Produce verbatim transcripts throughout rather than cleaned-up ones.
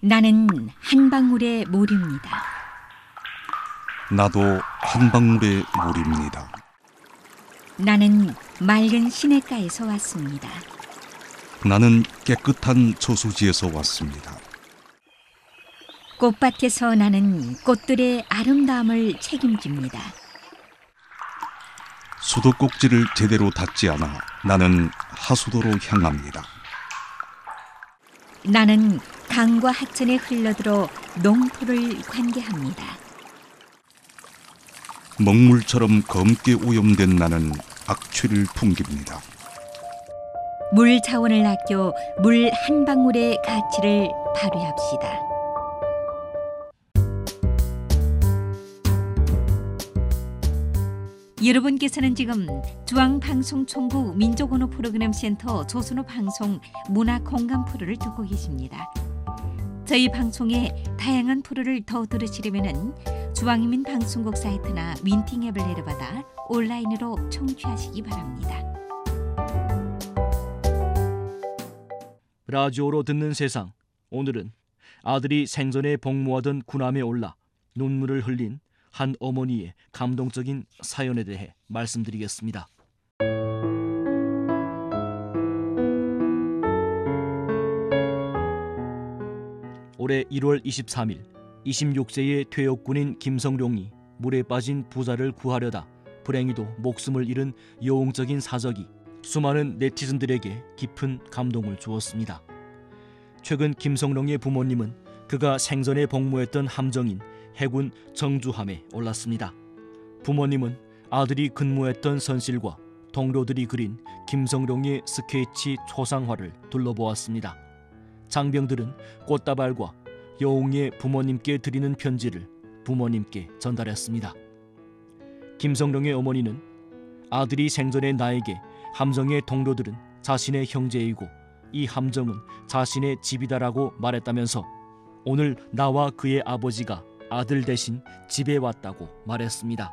나는 한 방울의 물입니다. 나도 한 방울의 물입니다. 나는 맑은 시냇가에서 왔습니다. 나는 깨끗한 저수지에서 왔습니다. 꽃밭에서 나는 꽃들의 아름다움을 책임집니다. 수도꼭지를 제대로 닫지 않아 나는 하수도로 향합니다. 나는 강과 하천에 흘러들어 농토를 관계합니다. 먹물처럼 검게 오염된 나는 악취를 풍깁니다. 물 자원을 아껴 물 한 방울의 가치를 발휘합시다. 여러분께서는 지금 중앙방송총국 민족언어 프로그램센터 조선어 방송 문화 공감 프로를 듣고 계십니다. 저희 방송의 다양한 프로를 더 들으시려면 중앙인민 방송국 사이트나 윈팅 앱을 내려받아 온라인으로 청취하시기 바랍니다. 라디오로 듣는 세상. 오늘은 아들이 생전에 복무하던 군함에 올라 눈물을 흘린 한 어머니의 감동적인 사연에 대해 말씀드리겠습니다. 올해 일월 이십삼일 이십육 세의 퇴역군인 김성룡이 물에 빠진 부자를 구하려다 불행히도 목숨을 잃은 여웅적인 사적이 수많은 네티즌들에게 깊은 감동을 주었습니다. 최근 김성룡의 부모님은 그가 생전에 복무했던 함정인 해군 정주함에 올랐습니다. 부모님은 아들이 근무했던 선실과 동료들이 그린 김성룡의 스케치 초상화를 둘러보았습니다. 장병들은 꽃다발과 여웅의 부모님께 드리는 편지를 부모님께 전달했습니다. 김성룡의 어머니는 아들이 생전에 나에게 함정의 동료들은 자신의 형제이고 이 함정은 자신의 집이다라고 말했다면서 오늘 나와 그의 아버지가 아들 대신 집에 왔다고 말했습니다.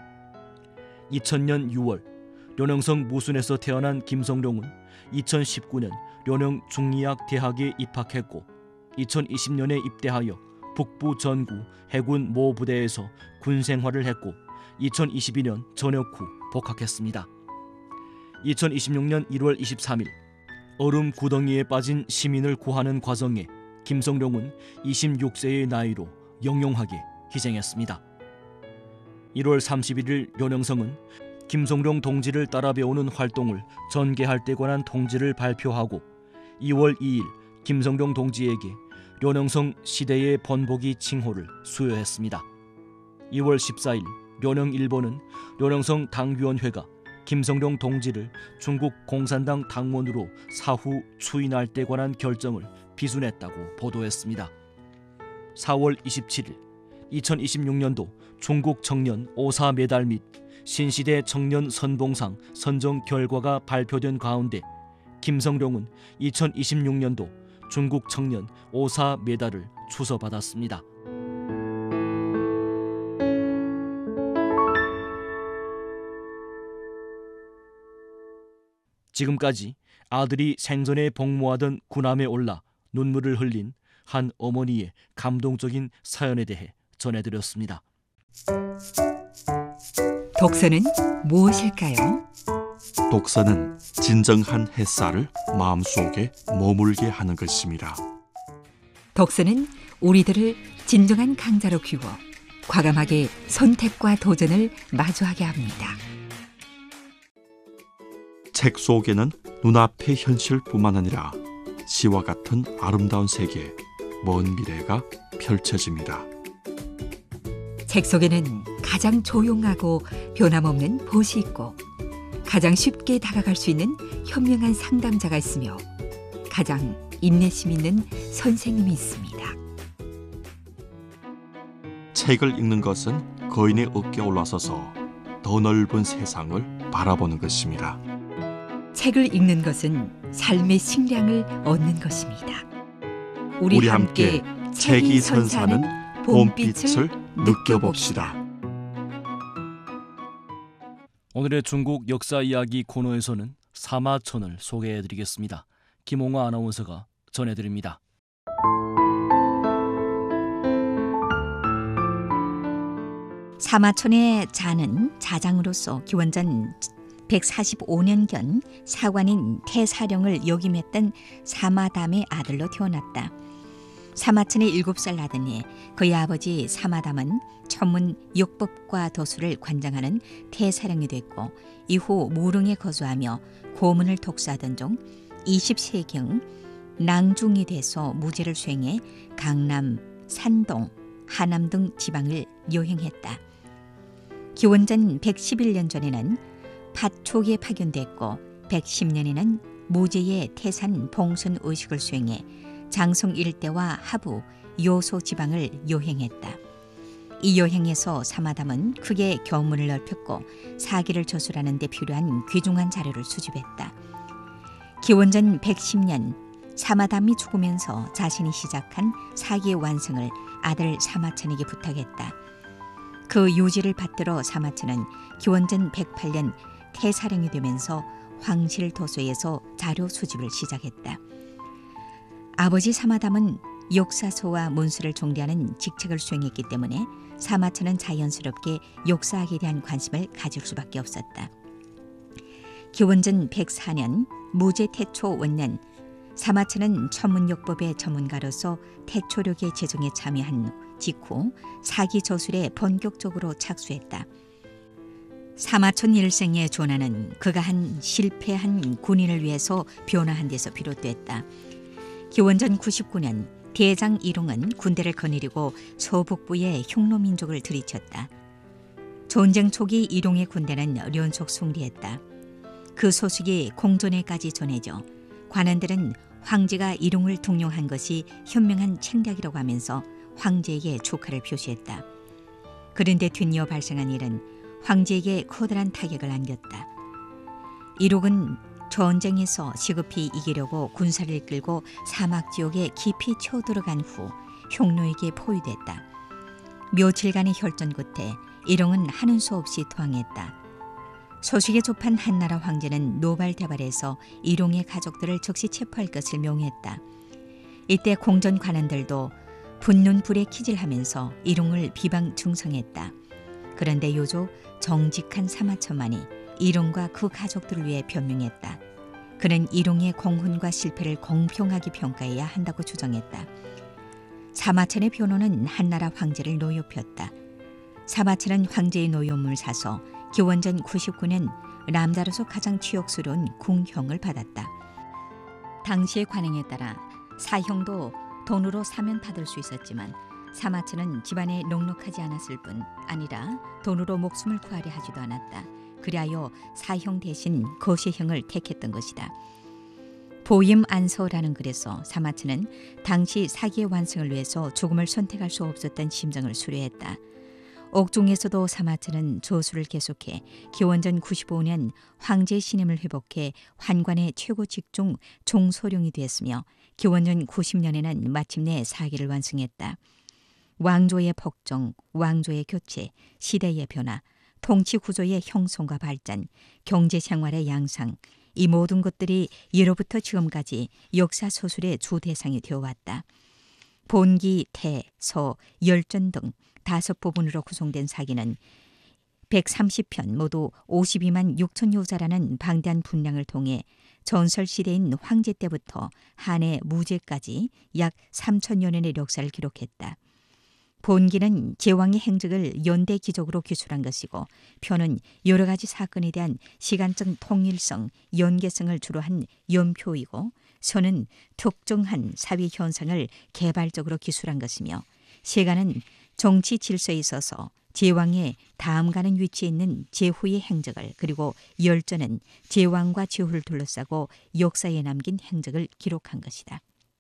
이천년 유월 련영성 무순에서 태어난 김성룡은 이천십구년 련영 중의학 대학에 입학했고 이천이십년에 입대하여 북부 전구 해군 모 부대에서 군 생활을 했고 이천이십이년 전역 후 복학했습니다. 이천이십육년 일월 이십삼일 얼음 구덩이에 빠진 시민을 구하는 과정에 김성룡은 이십육 세의 나이로 영영하게 희생했습니다. 일월 삼십일일 련영성은 김성룡 동지를 따라 배우는 활동을 전개할 때 관한 통지를 발표하고 이월 이일 김성룡 동지에게 련영성 시대의 번복이 칭호를 수여했습니다. 이월 십사일 련영일보는 련영성 당위원회가 김성룡 동지를 중국 공산당 당원으로 사후 추인할 때 관한 결정을 비순했다고 보도했습니다. 사월 이십칠일 이천이십육년도 중국 청년 오사 메달 및 신시대 청년 선봉상 선정 결과가 발표된 가운데 김성룡은 이천이십육년도 중국 청년 오사 메달을 주서받았습니다. 지금까지 아들이 생전에 복무하던 군함에 올라 눈물을 흘린 한 어머니의 감동적인 사연에 대해 전해드렸습니다. 독서는 무엇일까요? 독서는 진정한 햇살을 마음속에 머물게 하는 것입니다. 독서는 우리들을 진정한 강자로 키워 과감하게 선택과 도전을 마주하게 합니다. 책 속에는 눈앞의 현실뿐만 아니라 시와 같은 아름다운 세계, 먼 미래가 펼쳐집니다. 책 속에는 가장 조용하고 변함없는 보시 있고 가장 쉽게 다가갈 수 있는 현명한 상담자가 있으며 가장 인내심 있는 선생님이 있습니다. 책을 읽는 것은 거인의 어깨에 올라서서 더 넓은 세상을 바라보는 것입니다. 책을 읽는 것은 삶의 식량을 얻는 것입니다. 우리, 우리 함께 함께 책이 책이 선사하는 선사하는 봄빛을 봄빛을 느껴봅시다. 오늘의 중국 역사 이야기 코너에서는 사마천을 소개해드리겠습니다. 김홍화 아나운서가 전해드립니다. 사마천의 자는 자장으로서 기원전 백사십오 년경 사관인 태사령을 역임했던 사마담의 아들로 태어났다. 사마천의 일곱 살 나더니 그의 아버지 사마담은 천문 육법과 도수를 관장하는 태사령이 됐고 이후 무릉에 거주하며 고문을 독서하던 중 이십 세경 낭중이 돼서 무제를 수행해 강남, 산동, 하남 등 지방을 여행했다. 기원전 백십일 년 전에는 파촉에 파견됐고 백십 년에는 무제의 태산 봉선 의식을 수행해 장성 일대와 하부, 요소 지방을 여행했다. 이 여행에서 사마담은 크게 교문을 넓혔고 사기를 저술하는 데 필요한 귀중한 자료를 수집했다. 기원전 백십 년 사마담이 죽으면서 자신이 시작한 사기의 완성을 아들 사마천에게 부탁했다. 그 유지를 받들어 사마천은 기원전 백팔 년 태사령이 되면서 황실 도서에서 자료 수집을 시작했다. 아버지 사마담은 역사서와 문서를 정리하는 직책을 수행했기 때문에 사마천은 자연스럽게 역사학에 대한 관심을 가질 수밖에 없었다. 기원전 백사 년 무제 태초 원년 사마천은 천문역법의 전문가로서 태초력의 제정에 참여한 직후 사기 저술에 본격적으로 착수했다. 사마천 일생의 조나는 그가 한 실패한 군인을 위해서 변화한 데서 비롯됐다. 기원전 구십구 년 대장 이룡은 군대를 거느리고 서북부의 흉노민족을 들이쳤다. 전쟁 초기 이룡의 군대는 연속 승리했다. 그 소식이 공전에까지 전해져 관원들은 황제가 이룡을 등용한 것이 현명한 책략이라고 하면서 황제에게 축하를 표시했다. 그런데 뒤이어 발생한 일은 황제에게 커다란 타격을 안겼다. 이룡은 전쟁에서 시급히 이기려고 군사를 이끌고 사막 지역에 깊이 쳐들어간 후 흉노에게 포위됐다. 며칠간의 혈전 끝에 이룡은 하는 수 없이 토항했다. 소식에 접한 한나라 황제는 노발대발해서 이룡의 가족들을 즉시 체포할 것을 명했다. 이때 공전 관원들도 분눈 불에 키질하면서 이룡을 비방 중성했다. 그런데 요조 정직한 사마천만이 이룡과 그 가족들을 위해 변명했다. 그는 이룡의 공훈과 실패를 공평하게 평가해야 한다고 주장했다. 사마천의 변호는 한나라 황제를 노엽혔다. 사마천은 황제의 노여움을 사서 기원전 구십구 년 남자로서 가장 치욕스러운 궁형을 받았다. 당시의 관행에 따라 사형도 돈으로 사면 받을 수 있었지만 사마천은 집안에 넉넉하지 않았을 뿐 아니라 돈으로 목숨을 구하려 하지도 않았다. 그리하여 사형 대신 거시형을 택했던 것이다. 보임 안서라는 글에서 사마천은 당시 사기의 완성을 위해서 죽음을 선택할 수 없었던 심정을 수료했다. 옥중에서도 사마천은 조수를 계속해 기원전 구십오 년 황제의 신임을 회복해 환관의 최고 직종 종소령이 되었으며 기원전 구십 년에는 마침내 사기를 완성했다. 왕조의 복종, 왕조의 교체, 시대의 변화, 통치 구조의 형성과 발전, 경제 생활의 양상, 이 모든 것들이 예로부터 지금까지 역사 소설의 주 대상이 되어왔다. 본기, 태, 서, 열전 등 다섯 부분으로 구성된 사기는 백삼십 편 모두 오십이만 육천 요자라는 방대한 분량을 통해 전설시대인 황제 때부터 한해 무제까지 약 삼천여 년의 역사를 기록했다. 본기는 제왕의 행적을 연대 기적으로 기술한 것이고 표는 여러 가지 사건에 대한 시간적 통일성, 연계성을 주로 한 연표이고 서는 특정한 사회 현상을 개발적으로 기술한 것이며 세가는 정치 질서에 있어서 제왕의 다음 가는 위치에 있는 제후의 행적을 그리고 열전은 제왕과 제후를 둘러싸고 역사에 남긴 행적을 기록한 것이다.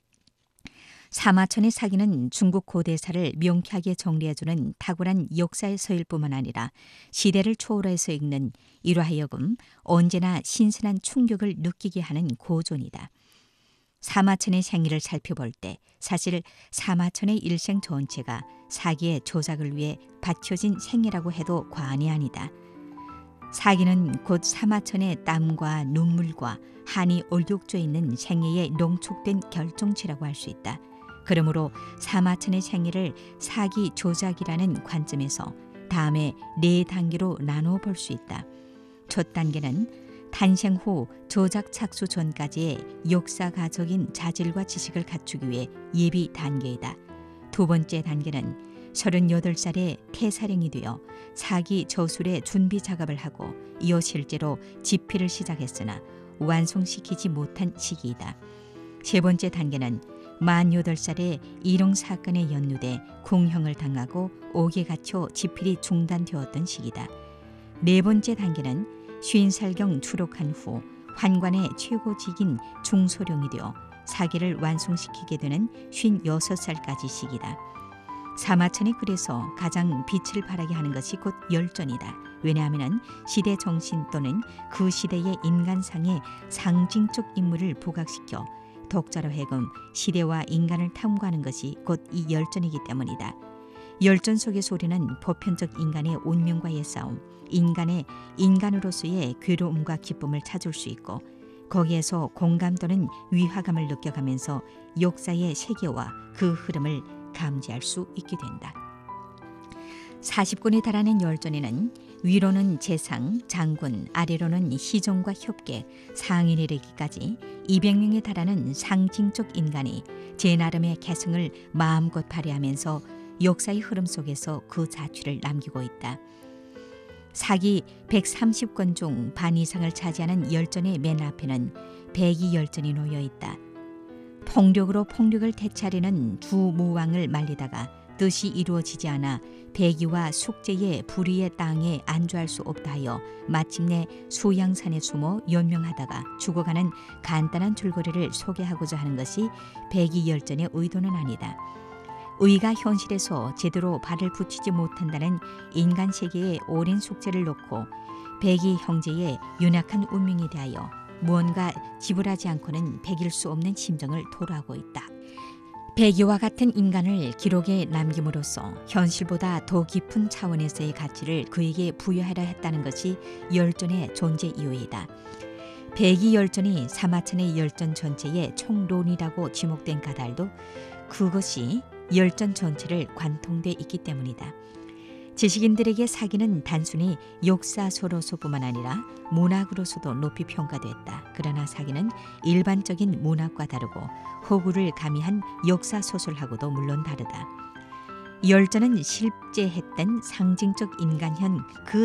사마천의 사기는 중국 고대사를 명쾌하게 정리해주는 탁월한 역사의 서일 뿐만 아니라 시대를 초월해서 읽는 이로 하여금 언제나 신선한 충격을 느끼게 하는 고전이다. 사마천의 생애를 살펴볼 때 사실 사마천의 일생 전체가 사기의 조작을 위해 바쳐진 생애라고 해도 과언이 아니다. 사기는 곧 사마천의 땀과 눈물과 한이 얼룩져 있는 생애의 농축된 결정체라고 할 수 있다. 그러므로 사마천의 생애를 사기 조작이라는 관점에서 다음에 네 단계로 나누어 볼 수 있다. 첫 단계는 탄생 후 조작 착수 전까지의 역사가적인 자질과 지식을 갖추기 위해 예비 단계이다. 두 번째 단계는 서른여덟 살에 태사령이 되어 사기 저술의 준비 작업을 하고 이어 실제로 집필을 시작했으나 완성시키지 못한 시기이다. 세 번째 단계는 만여덟 살에 일용 사건에 연루돼 궁형을 당하고 옥에 갇혀 집필이 중단되었던 시기다. 네 번째 단계는 쉰 살경 추록한 후 환관의 최고직인 중소령이 되어 사기를 완성시키게 되는 쉰여섯 살까지 시기다. 사마천이 그래서 가장 빛을 발하게 하는 것이 곧 열전이다. 왜냐하면 시대 정신 또는 그 시대의 인간상의 상징적 인물을 부각시켜 독자로 하여금 시대와 인간을 탐구하는 것이 곧 이 열전이기 때문이다. 열전 속의 소리는 보편적 인간의 운명과의 싸움, 인간의 인간으로서의 괴로움과 기쁨을 찾을 수 있고 거기에서 공감 또는 위화감을 느껴가면서 역사의 세계와 그 흐름을 감지할 수 있게 된다. 사십 권에 달하는 열전에는 위로는 재상, 장군, 아래로는 희종과 협계, 상인에 이르기까지 이백 명에 달하는 상징적 인간이 제 나름의 개성을 마음껏 발휘하면서 역사의 흐름 속에서 그 자취를 남기고 있다. 사기 백삼십 권 중 반 이상을 차지하는 열전의 맨 앞에는 백이 열전이 놓여 있다. 폭력으로 폭력을 되찾으려는 두 모왕을 말리다가 뜻이 이루어지지 않아 백이와 숙제의 불의의 땅에 안주할 수 없다 하여 마침내 수양산에 숨어 연명하다가 죽어가는 간단한 줄거리를 소개하고자 하는 것이 백이 열전의 의도는 아니다. 의가 현실에서 제대로 발을 붙이지 못한다는 인간 세계의 오랜 숙제를 놓고 백이 형제의 연약한 운명에 대하여 무언가 지불하지 않고는 백일 수 없는 심정을 토로하고 있다. 백이와 같은 인간을 기록에 남김으로써 현실보다 더 깊은 차원에서의 가치를 그에게 부여하려 했다는 것이 열전의 존재 이유이다. 백이 열전이 사마천의 열전 전체의 총론이라고 지목된 까닭도 그것이 열전 전체를 관통돼 있기 때문이다. 지식인들에게 사기는 단순히 역사서로서뿐만 아니라 문학으로서도 높이 평가됐다. 그러나 사기는 일반적인 문학과 다르고 허구를 가미한 역사소설하고도 물론 다르다. 열전은 실제 했던 상징적 인간현 그